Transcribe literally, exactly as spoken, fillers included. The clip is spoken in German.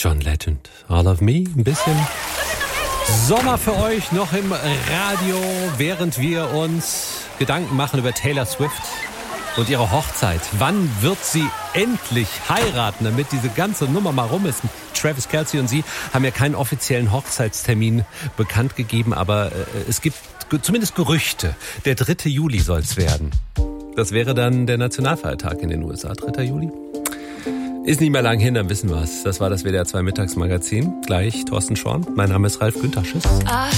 John Legend, All of Me, ein bisschen Sommer für euch noch im Radio, während wir uns Gedanken machen über Taylor Swift und ihre Hochzeit. Wann wird sie endlich heiraten, damit diese ganze Nummer mal rum ist? Travis Kelce und sie haben ja keinen offiziellen Hochzeitstermin bekannt gegeben, aber äh, es gibt zumindest Gerüchte. Der dritte Juli soll es werden. Das wäre dann der Nationalfeiertag in den U S A, dritter Juli. Ist nicht mehr lang hin, dann wissen wir es. Das war das W D R zwei Mittagsmagazin. Gleich Thorsten Schorn. Mein Name ist Ralf Günther. Tschüss.